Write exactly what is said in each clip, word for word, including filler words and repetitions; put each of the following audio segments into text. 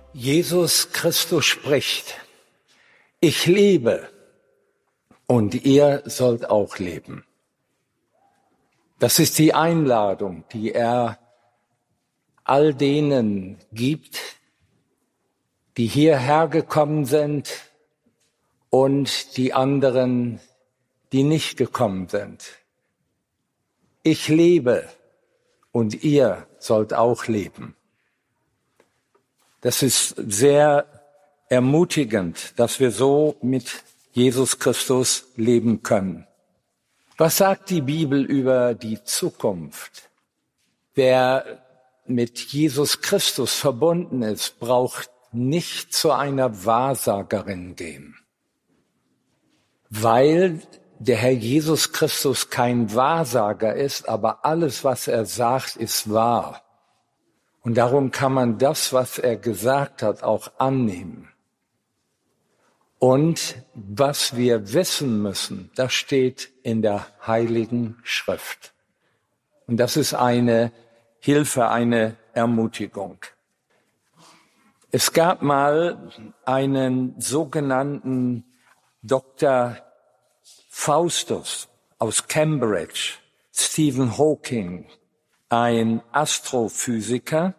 Jesus Christus spricht: Ich lebe und ihr sollt auch leben. Das ist die Einladung, die er all denen gibt, die hierher gekommen sind und die anderen, die nicht gekommen sind. Ich lebe und ihr sollt auch leben. Das ist sehr ermutigend, dass wir so mit Jesus Christus leben können. Was sagt die Bibel über die Zukunft? Wer mit Jesus Christus verbunden ist, braucht nicht zu einer Wahrsagerin gehen, weil der Herr Jesus Christus kein Wahrsager ist, aber alles, was er sagt, ist wahr. Und darum kann man das, was er gesagt hat, auch annehmen. Und was wir wissen müssen, das steht in der Heiligen Schrift. Und das ist eine Hilfe, eine Ermutigung. Es gab mal einen sogenannten Doktor Faustus aus Cambridge, Stephen Hawking, ein Astrophysiker,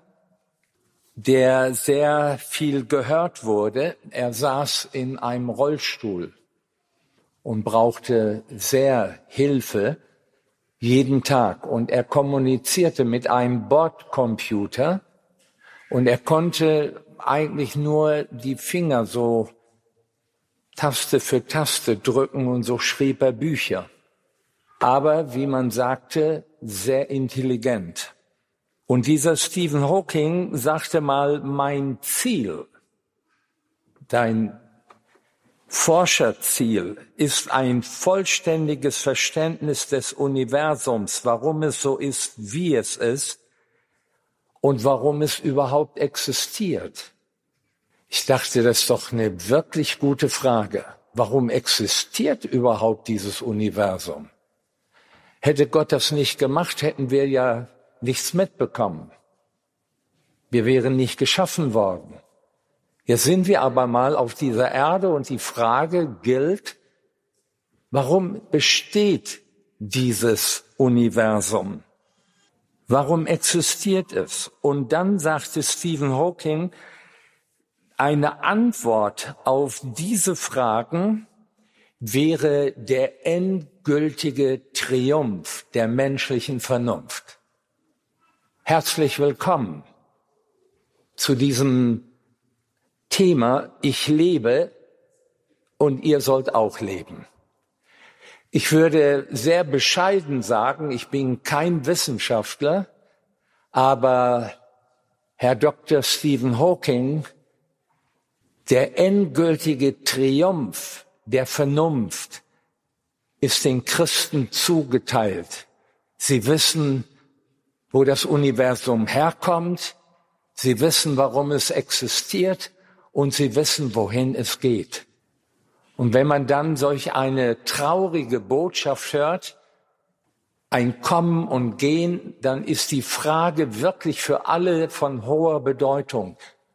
der sehr viel gehört wurde. Er saß in einem Rollstuhl und brauchte sehr Hilfe jeden Tag. Und er kommunizierte mit einem Bordcomputer und er konnte eigentlich nur die Finger so Taste für Taste drücken und so schrieb er Bücher. Aber, wie man sagte, sehr intelligent. Und dieser Stephen Hawking sagte mal, mein Ziel, dein Forscherziel ist ein vollständiges Verständnis des Universums, warum es so ist, wie es ist und warum es überhaupt existiert. Ich dachte, das ist doch eine wirklich gute Frage. Warum existiert überhaupt dieses Universum? Hätte Gott das nicht gemacht, hätten wir ja nichts mitbekommen. Wir wären nicht geschaffen worden. Jetzt sind wir aber mal auf dieser Erde und die Frage gilt, warum besteht dieses Universum? Warum existiert es? Und dann sagte Stephen Hawking, eine Antwort auf diese Fragen wäre der endgültige Triumph der menschlichen Vernunft. Herzlich willkommen zu diesem Thema, ich lebe und ihr sollt auch leben. Ich würde sehr bescheiden sagen, ich bin kein Wissenschaftler, aber Herr Doktor Stephen Hawking, der endgültige Triumph der Vernunft ist den Christen zugeteilt. Sie wissen, wo das Universum herkommt, sie wissen, warum es existiert und sie wissen, wohin es geht. Und wenn man dann solch eine traurige Botschaft hört, ein Kommen und Gehen, dann ist die Frage wirklich für alle von hoher Bedeutung.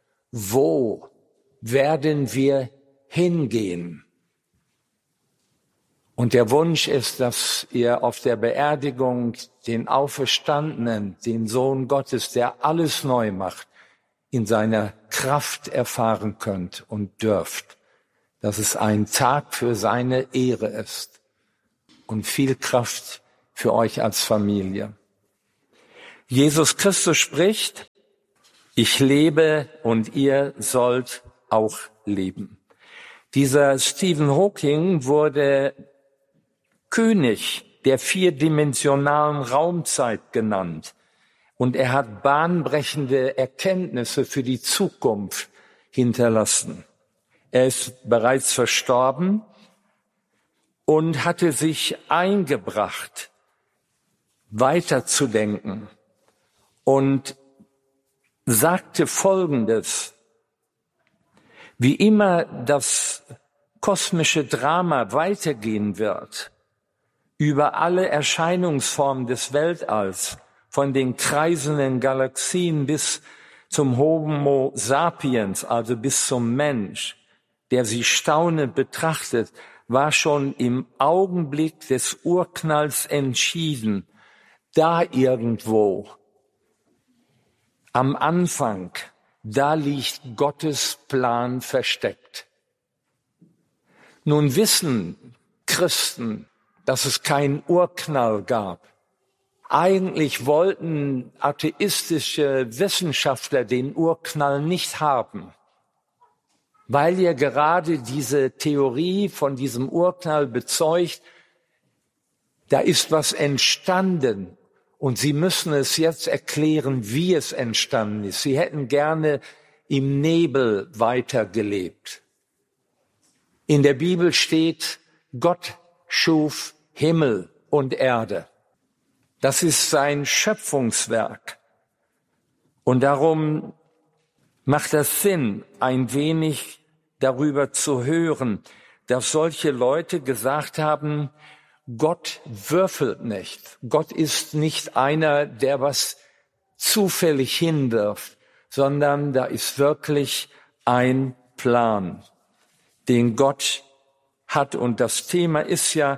Wo werden wir hingehen? Und der Wunsch ist, dass ihr auf der Beerdigung den Auferstandenen, den Sohn Gottes, der alles neu macht, in seiner Kraft erfahren könnt und dürft. Dass es ein Tag für seine Ehre ist und viel Kraft für euch als Familie. Jesus Christus spricht, ich lebe und ihr sollt auch leben. Dieser Stephen Hawking wurde König der vierdimensionalen Raumzeit genannt. Und er hat bahnbrechende Erkenntnisse für die Zukunft hinterlassen. Er ist bereits verstorben und hatte sich eingebracht, weiterzudenken und sagte Folgendes: Wie immer das kosmische Drama weitergehen wird, über alle Erscheinungsformen des Weltalls, von den kreisenden Galaxien bis zum Homo sapiens, also bis zum Mensch, der sie staunend betrachtet, war schon im Augenblick des Urknalls entschieden, da irgendwo am Anfang, da liegt Gottes Plan versteckt. Nun wissen Christen, dass es keinen Urknall gab. Eigentlich wollten atheistische Wissenschaftler den Urknall nicht haben, weil ja gerade diese Theorie von diesem Urknall bezeugt, da ist was entstanden und sie müssen es jetzt erklären, wie es entstanden ist. Sie hätten gerne im Nebel weitergelebt. In der Bibel steht, Gott schuf Himmel und Erde. Das ist sein Schöpfungswerk. Und darum macht es Sinn, ein wenig darüber zu hören, dass solche Leute gesagt haben, Gott würfelt nicht. Gott ist nicht einer, der was zufällig hinwirft, sondern da ist wirklich ein Plan, den Gott hat. Und das Thema ist ja,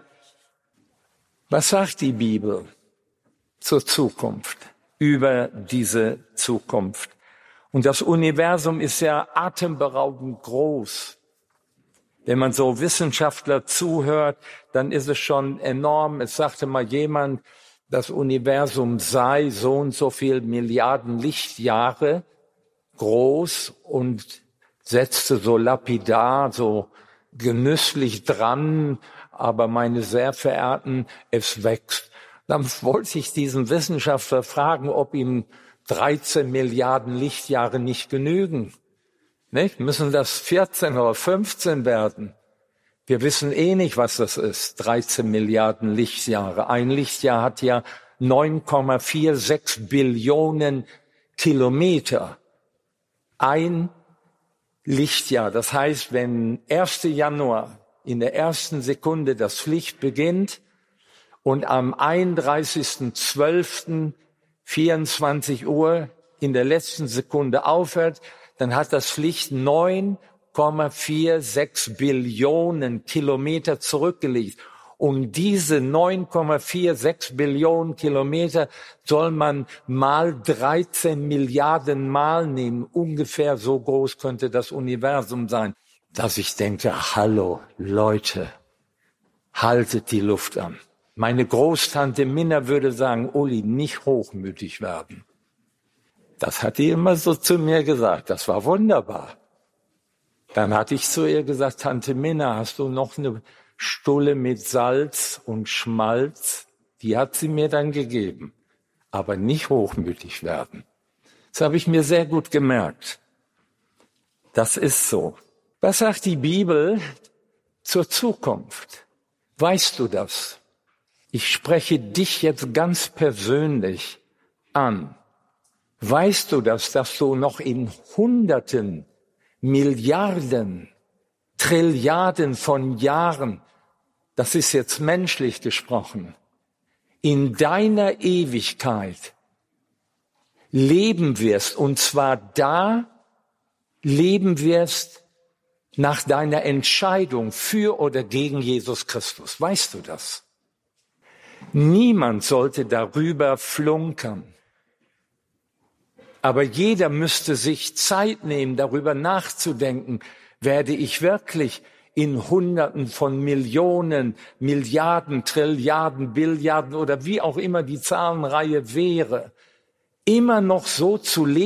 was sagt die Bibel zur Zukunft, über diese Zukunft? Und das Universum ist ja atemberaubend groß. Wenn man so Wissenschaftler zuhört, dann ist es schon enorm. Es sagte mal jemand, das Universum sei so und so viel Milliarden Lichtjahre groß und setzte so lapidar, so genüsslich dran, aber meine sehr verehrten, es wächst. Dann wollte ich diesen Wissenschaftler fragen, ob ihm dreizehn Milliarden Lichtjahre nicht genügen. Nicht? Müssen das vierzehn oder fünfzehn werden? Wir wissen eh nicht, was das ist, dreizehn Milliarden Lichtjahre. Ein Lichtjahr hat ja neun Komma sechsundvierzig Billionen Kilometer. Ein Lichtjahr. Das heißt, wenn ersten Januar in der ersten Sekunde das Licht beginnt und am einunddreißigsten zwölften vierundzwanzig Uhr in der letzten Sekunde aufhört, dann hat das Licht neun Komma sechsundvierzig Billionen Kilometer zurückgelegt. Und diese neun Komma sechsundvierzig Billionen Kilometer soll man mal dreizehn Milliarden Mal nehmen. Ungefähr so groß könnte das Universum sein. Dass ich denke, hallo Leute, haltet die Luft an. Meine Großtante Minna würde sagen, Uli, nicht hochmütig werden. Das hat die immer so zu mir gesagt. Das war wunderbar. Dann hatte ich zu ihr gesagt, Tante Minna, hast du noch eine Stulle mit Salz und Schmalz? Die hat sie mir dann gegeben. Aber nicht hochmütig werden. Das habe ich mir sehr gut gemerkt. Das ist so. Was sagt die Bibel zur Zukunft? Weißt du das? Ich spreche dich jetzt ganz persönlich an. Weißt du das, dass du noch in Hunderten, Milliarden, Trilliarden von Jahren, das ist jetzt menschlich gesprochen, in deiner Ewigkeit leben wirst, und zwar da leben wirst nach deiner Entscheidung für oder gegen Jesus Christus. Weißt du das? Niemand sollte darüber flunkern. Aber jeder müsste sich Zeit nehmen, darüber nachzudenken, werde ich wirklich in Hunderten von Millionen, Milliarden, Trilliarden, Billiarden oder wie auch immer die Zahlenreihe wäre, immer noch so zu leben,